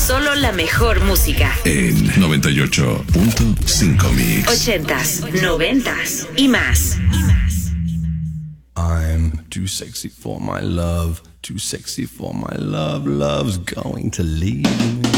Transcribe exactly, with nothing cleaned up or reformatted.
Solo la mejor música. En noventa y ocho punto cinco Mix. Ochentas, noventas y más. I'm too sexy for my love, too sexy for my love, love's going to leave me.